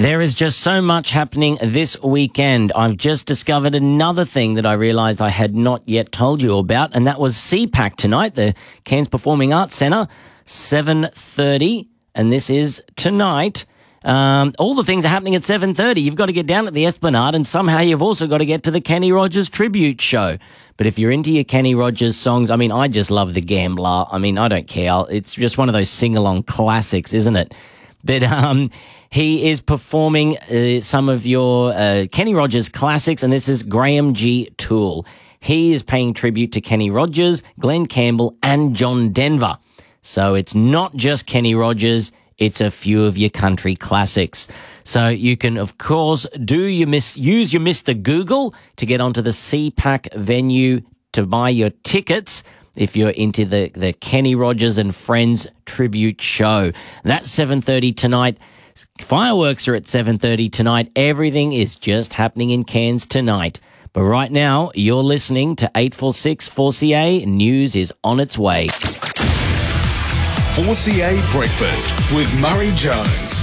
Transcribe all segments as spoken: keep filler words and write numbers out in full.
There is just so much happening this weekend. I've just discovered another thing that I realised I had not yet told you about, and that was C PAC tonight, the Cairns Performing Arts Centre, seven thirty, and this is tonight. Um, all the things are happening at seven thirty. You've got to get down at the Esplanade, and somehow you've also got to get to the Kenny Rogers tribute show. But if you're into your Kenny Rogers songs, I mean, I just love The Gambler. I mean, I don't care. It's just one of those sing-along classics, isn't it? But um, he is performing uh, some of your uh, Kenny Rogers classics, and this is Graham G. Toole. He is paying tribute to Kenny Rogers, Glenn Campbell, and John Denver. So it's not just Kenny Rogers, it's a few of your country classics. So you can, of course, do your mis- use your Mister Google to get onto the C PAC venue to buy your tickets if you're into the, the Kenny Rogers and Friends tribute show. That's seven thirty tonight. Fireworks are at seven thirty tonight. Everything is just happening in Cairns tonight. But right now, you're listening to eight forty-six four C A. News is on its way. four C A Breakfast with Murray Jones.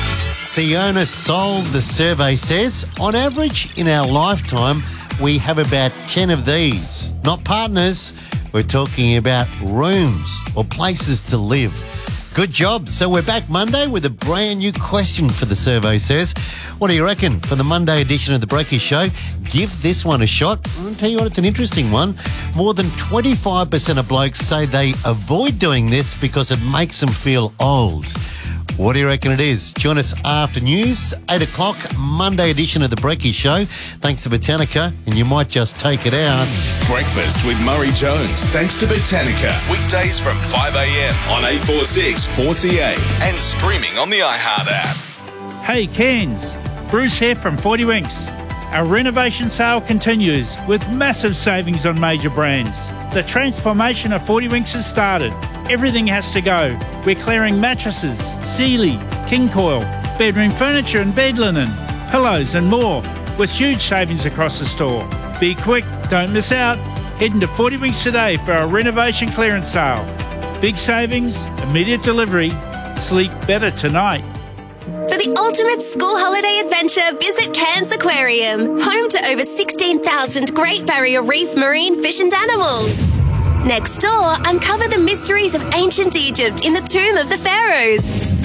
Fiona Sold, the survey says, on average in our lifetime, we have about ten of these. Not partners, we're talking about rooms or places to live. Good job. So we're back Monday with a brand new question for the survey says. What do you reckon for the Monday edition of The Breaky Show? Give this one a shot. I'll tell you what, it's an interesting one. More than twenty-five percent of blokes say they avoid doing this because it makes them feel old. What do you reckon it is? Join us after news, eight o'clock, Monday edition of The Breaky Show. Thanks to Botanica, and you might just take it out. Breakfast with Murray Jones, thanks to Botanica. Weekdays from five a.m. on eight forty-six four C A and streaming on the iHeart app. Hey Cairns, Bruce here from forty Winks. Our renovation sale continues with massive savings on major brands. The transformation of forty Winks has started. Everything has to go. We're clearing mattresses, Sealy, King Coil, bedroom furniture and bed linen, pillows and more, with huge savings across the store. Be quick, don't miss out. Head into forty Winks today for our renovation clearance sale. Big savings, immediate delivery. Sleep better tonight. For the ultimate school holiday adventure, visit Cairns Aquarium, home to over sixteen thousand Great Barrier Reef marine fish and animals. Next door, uncover the mysteries of ancient Egypt in the Tomb of the Pharaohs.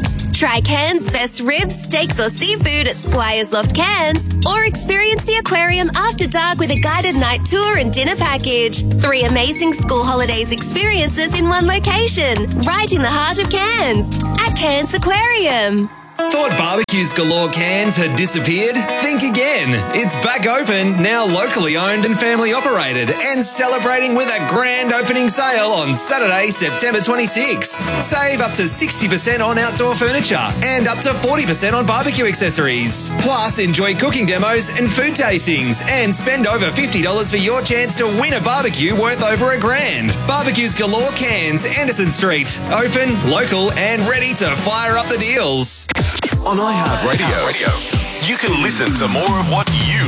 Try Cairns' best ribs, steaks or seafood at Squire's Loft Cairns, or experience the aquarium after dark with a guided night tour and dinner package. Three amazing school holidays experiences in one location, right in the heart of Cairns, at Cairns Aquarium. Thought Barbecues Galore Cairns had disappeared? Think again. It's back open, now locally owned and family operated, and celebrating with a grand opening sale on Saturday, September twenty-sixth. Save up to sixty percent on outdoor furniture and up to forty percent on barbecue accessories. Plus, enjoy cooking demos and food tastings, and spend over fifty dollars for your chance to win a barbecue worth over a grand. Barbecues Galore Cairns, Anderson Street. Open, local, and ready to fire up the deals. On iHeart Radio, you can listen to more of what you